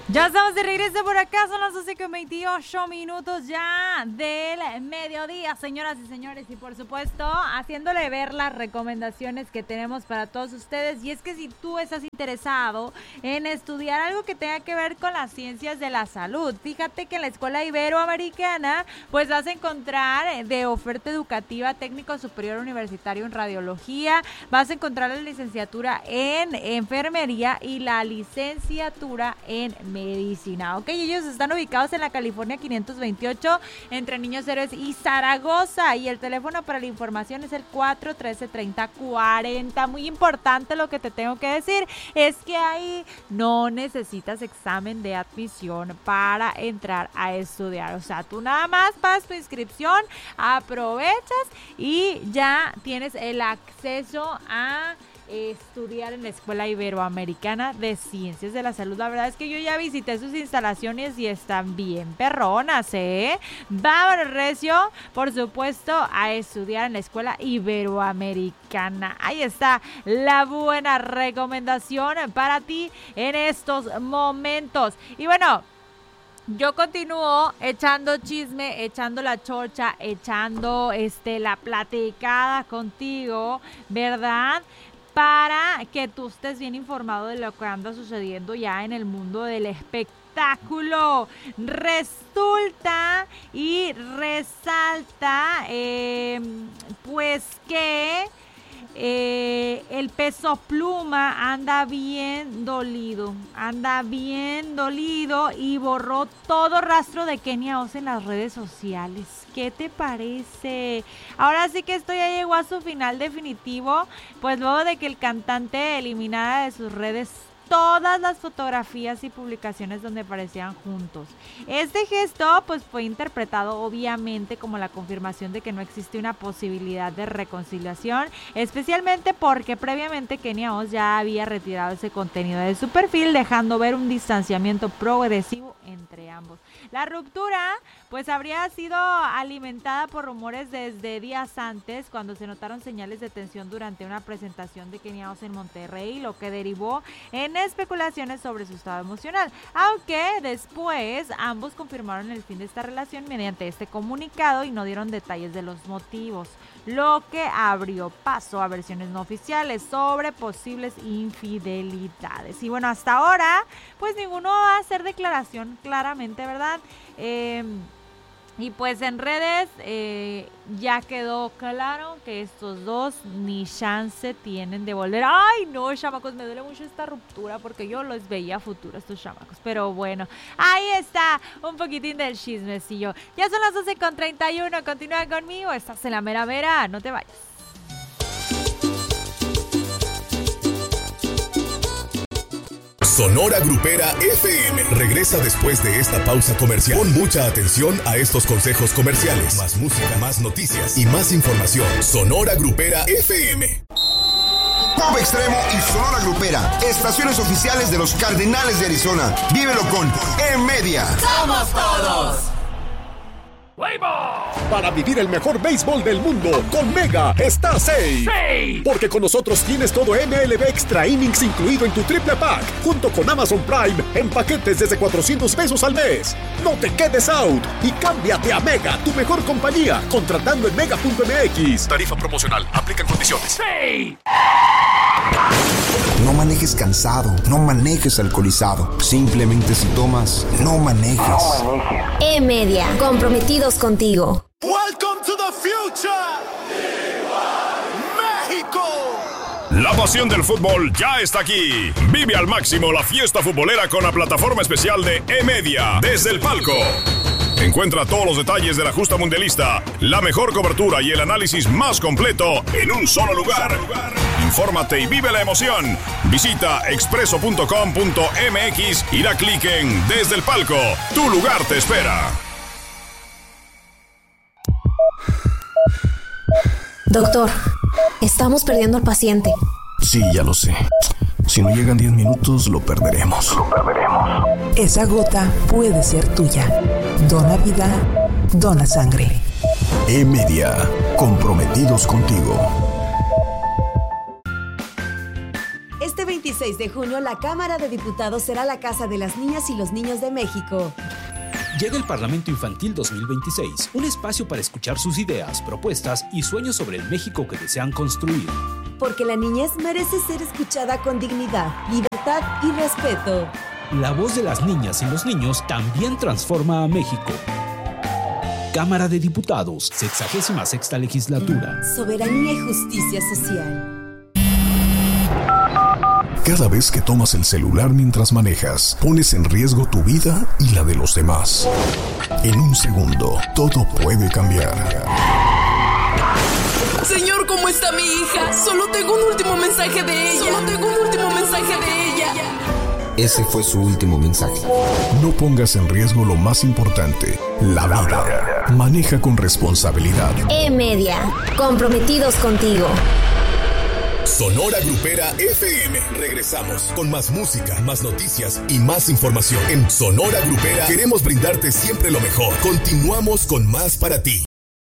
Ya estamos de regreso por acá, son las 12:28 ya del mediodía, señoras y señores, y por supuesto haciéndole ver las recomendaciones que tenemos para todos ustedes. Y es que si tú estás interesado en estudiar algo que tenga que ver con las ciencias de la salud, fíjate que en la Escuela Iberoamericana pues vas a encontrar de oferta educativa técnico superior universitario en radiología, vas a encontrar la licenciatura en enfermería y la licenciatura en medicina, ¿ok? Ellos están ubicados en la California 528 entre Niños Héroes y Zaragoza, y el teléfono para la información es el 413-3040. Muy importante lo que te tengo que decir es que ahí no necesitas examen de admisión para entrar a estudiar, o sea, tú nada más pagas tu inscripción, aprovechas y ya tienes el acceso a estudiar en la Escuela Iberoamericana de Ciencias de la Salud. La verdad es que yo ya visité sus instalaciones y están bien perronas, Vámonos recio, por supuesto, a estudiar en la Escuela Iberoamericana. Ahí está la buena recomendación para ti en estos momentos. Y bueno, yo continúo echando chisme, echando la chorcha, echando la platicada contigo, ¿verdad? Para que tú estés bien informado de lo que anda sucediendo ya en el mundo del espectáculo. Resulta y resalta, pues que el Peso Pluma anda bien dolido y borró todo rastro de Kenia Oz en las redes sociales. ¿Qué te parece? Ahora sí que esto ya llegó a su final definitivo, pues luego de que el cantante eliminara de sus redes todas las fotografías y publicaciones donde aparecían juntos. Este gesto pues fue interpretado obviamente como la confirmación de que no existe una posibilidad de reconciliación, especialmente porque previamente Kenia Oz ya había retirado ese contenido de su perfil, dejando ver un distanciamiento progresivo entre ambos. La ruptura pues habría sido alimentada por rumores desde días antes, cuando se notaron señales de tensión durante una presentación de Kenia Oz en Monterrey, lo que derivó en especulaciones sobre su estado emocional, aunque después ambos confirmaron el fin de esta relación mediante este comunicado y no dieron detalles de los motivos, lo que abrió paso a versiones no oficiales sobre posibles infidelidades. Y bueno, hasta ahora pues ninguno va a hacer declaración claramente, ¿verdad? Y pues en redes ya quedó claro que estos dos ni chance tienen de volver. Ay, no, chamacos, me duele mucho esta ruptura porque yo los veía a futuro, estos chamacos. Pero bueno, ahí está un poquitín del chismecillo. Ya son las 12:31, continúa conmigo, estás en la mera mera, no te vayas. Sonora Grupera FM regresa después de esta pausa comercial. Pon mucha atención a estos consejos comerciales. Más música, más noticias y más información. Sonora Grupera FM. Pop Extremo y Sonora Grupera, estaciones oficiales de los Cardenales de Arizona. Vívelo con E-Media. ¡Somos todos! Para vivir el mejor béisbol del mundo, con Mega está safe. Porque con nosotros tienes todo MLB Extra Innings incluido en tu triple pack, junto con Amazon Prime en paquetes desde $400 al mes. No te quedes out y cámbiate a Mega, tu mejor compañía, contratando en mega.mx. Tarifa promocional, aplican condiciones. No manejes cansado, no manejes alcoholizado. Simplemente si tomas, no manejes. E-Media, comprometidos contigo. Welcome to the future. México. La pasión del fútbol ya está aquí. Vive al máximo la fiesta futbolera con la plataforma especial de E-Media desde el palco. Encuentra todos los detalles de la justa mundialista, la mejor cobertura y el análisis más completo en un solo lugar. Infórmate y vive la emoción. Visita expreso.com.mx y da clic en Desde el Palco. Tu lugar te espera. Doctor, estamos perdiendo al paciente. Sí, ya lo sé. Si no llegan 10 minutos, lo perderemos. Esa gota puede ser tuya. Dona vida, dona sangre. E-Media, comprometidos contigo. Este 26 6 de junio, la Cámara de Diputados será la casa de las niñas y los niños de México. Llega el Parlamento Infantil 2026, un espacio para escuchar sus ideas, propuestas y sueños sobre el México que desean construir. Porque la niñez merece ser escuchada con dignidad, libertad y respeto. La voz de las niñas y los niños también transforma a México. Cámara de Diputados, 66ª legislatura. Soberanía y justicia social. Cada vez que tomas el celular mientras manejas, pones en riesgo tu vida y la de los demás. En un segundo, todo puede cambiar. Señor, ¿cómo está mi hija? Solo tengo un último mensaje de ella. Ese fue su último mensaje. No pongas en riesgo lo más importante, la vida. Maneja con responsabilidad. E-Media, comprometidos contigo. Sonora Grupera FM. Regresamos con más música, más noticias y más información. En Sonora Grupera queremos brindarte siempre lo mejor. Continuamos con más para ti.